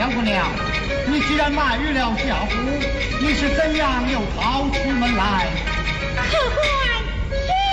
杨姑娘，你既然卖鱼了下夫，你是怎样又逃出门来？ 客官。